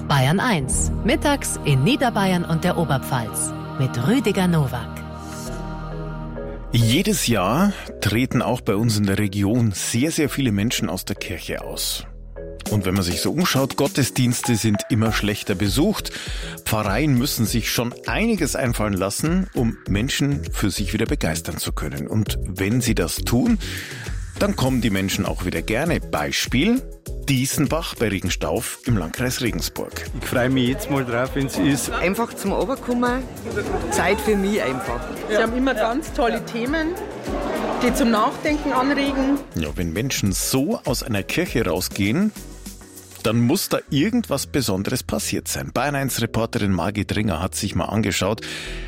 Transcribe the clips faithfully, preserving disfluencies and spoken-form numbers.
Bayern eins, mittags in Niederbayern und der Oberpfalz mit Rüdiger Nowak. Jedes Jahr treten auch bei uns in der Region sehr, sehr viele Menschen aus der Kirche aus. Und wenn man sich so umschaut, Gottesdienste sind immer schlechter besucht. Pfarreien müssen sich schon einiges einfallen lassen, um Menschen für sich wieder begeistern zu können. Und wenn sie das tun, dann kommen die Menschen auch wieder gerne. Beispiel Diesenbach bei Regenstauf im Landkreis Regensburg. Ich freue mich jetzt mal drauf, wenn es ist. Einfach zum Oberkommen, Zeit für mich einfach. Sie haben immer ganz tolle Themen, die zum Nachdenken anregen. Ja, wenn Menschen so aus einer Kirche rausgehen, dann muss da irgendwas Besonderes passiert sein. Bayern eins Reporterin Margit Ringer hat sich mal angeschaut,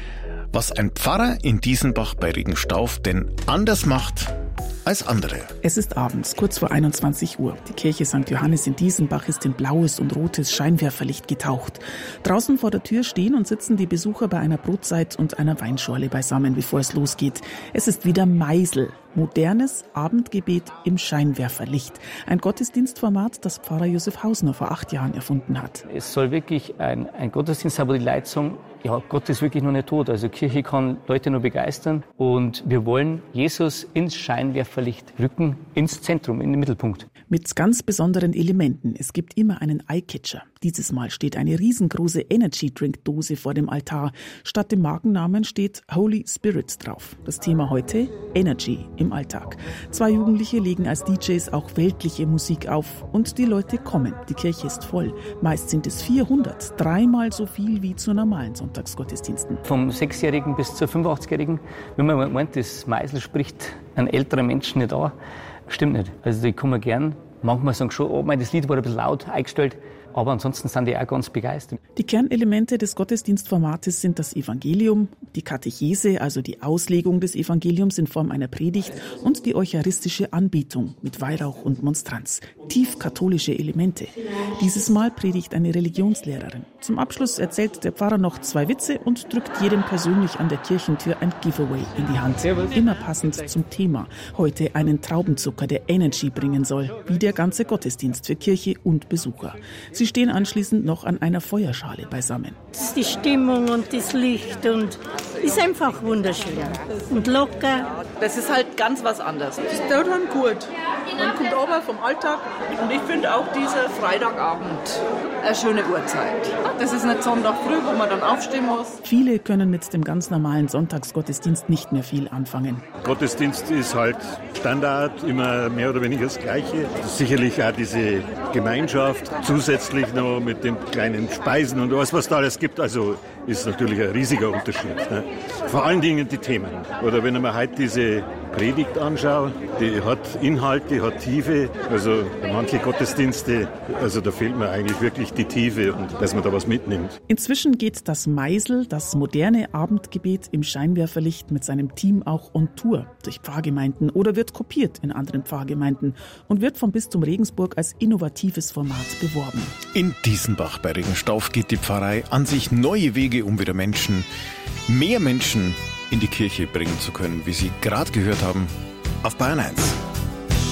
was ein Pfarrer in Diesenbach bei Regenstauf denn anders macht als andere. Es ist abends, kurz vor einundzwanzig Uhr. Die Kirche Sankt Johannes in Diesenbach ist in blaues und rotes Scheinwerferlicht getaucht. Draußen vor der Tür stehen und sitzen die Besucher bei einer Brotzeit und einer Weinschorle beisammen, bevor es losgeht. Es ist wieder Meisel. Modernes Abendgebet im Scheinwerferlicht. Ein Gottesdienstformat, das Pfarrer Josef Hausner vor acht Jahren erfunden hat. Es soll wirklich ein, ein Gottesdienst sein, wo die Leute sagen, ja, Gott ist wirklich noch nicht tot. Also Kirche kann Leute nur begeistern. Und wir wollen Jesus ins Scheinwerferlicht rücken, ins Zentrum, in den Mittelpunkt. Mit ganz besonderen Elementen. Es gibt immer einen Eyecatcher. Dieses Mal steht eine riesengroße Energy-Drink-Dose vor dem Altar. Statt dem Markennamen steht Holy Spirit drauf. Das Thema heute: Energy im Alltag. Zwei Jugendliche legen als D Js auch weltliche Musik auf. Und die Leute kommen. Die Kirche ist voll. Meist sind es vierhundert. Dreimal so viel wie zu normalen Sonntagsgottesdiensten. Vom Sechsjährigen bis zur fünfundachtzig-Jährigen. Wenn man meint, das Meisel spricht einen älteren Menschen nicht an, stimmt nicht. Also die kommen gern. Manchmal sagen schon, oh, mein, das Lied wurde ein bisschen laut eingestellt. Aber ansonsten sind die auch ganz begeistert. Die Kernelemente des Gottesdienstformates sind das Evangelium, die Katechese, also die Auslegung des Evangeliums in Form einer Predigt, und die eucharistische Anbetung mit Weihrauch und Monstranz. Tief katholische Elemente. Dieses Mal predigt eine Religionslehrerin. Zum Abschluss erzählt der Pfarrer noch zwei Witze und drückt jedem persönlich an der Kirchentür ein Giveaway in die Hand. Immer passend zum Thema. Heute einen Traubenzucker, der Energy bringen soll, wie der ganze Gottesdienst für Kirche und Besucher. Sie stehen anschließend noch an einer Feuerschale beisammen. Das ist die Stimmung und das Licht und ist einfach wunderschön und locker. Das ist halt ganz was anderes. Das tut einem gut. Man kommt runter vom Alltag. Und ich finde auch dieser Freitagabend eine schöne Uhrzeit. Das ist nicht Sonntag früh, wo man dann aufstehen muss. Viele können mit dem ganz normalen Sonntagsgottesdienst nicht mehr viel anfangen. Gottesdienst ist halt Standard, immer mehr oder weniger das Gleiche. Sicherlich auch diese Gemeinschaft, zusätzlich noch mit den kleinen Speisen und was, was da alles gibt. Also ist natürlich ein riesiger Unterschied. Ne? Vor allen Dingen die Themen. Oder wenn ich mir heute diese Predigt anschaue, die hat Inhalt, die hat Tiefe. Also manche Gottesdienste, also da fehlt mir eigentlich wirklich die Tiefe und dass man da was mitnimmt. Inzwischen geht das Meisel, das moderne Abendgebet im Scheinwerferlicht, mit seinem Team auch on Tour durch Pfarrgemeinden oder wird kopiert in anderen Pfarrgemeinden und wird vom Bistum Regensburg als innovatives Format beworben. In Diesenbach bei Regenstauf geht die Pfarrei an sich neue Wege, um wieder Menschen, mehr Menschen in die Kirche bringen zu können, wie Sie gerade gehört haben, auf Bayern eins.